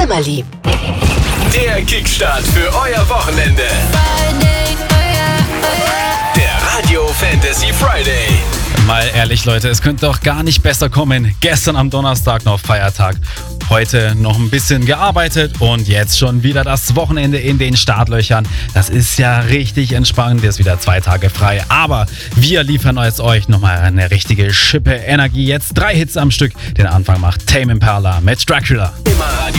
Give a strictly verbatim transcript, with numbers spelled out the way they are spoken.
Zimmerli. Der Kickstart für euer Wochenende. Der Radio Fantasy Friday. Mal ehrlich, Leute, es könnte doch gar nicht besser kommen. Gestern am Donnerstag noch Feiertag. Heute noch ein bisschen gearbeitet und jetzt schon wieder das Wochenende in den Startlöchern. Das ist ja richtig entspannt, jetzt wieder zwei Tage frei. Aber wir liefern jetzt euch nochmal eine richtige Schippe Energie. Jetzt drei Hits am Stück. Den Anfang macht Tame Impala mit Dracula. Immer